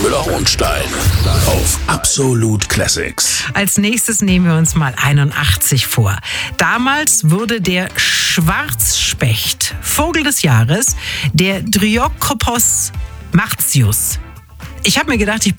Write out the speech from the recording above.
Müller-Hohenstein auf Absolut Classics. Als nächstes nehmen wir uns mal 81 vor. Damals wurde der Schwarzspecht, Vogel des Jahres, der Dryokopos martius. Ich habe mir gedacht, ich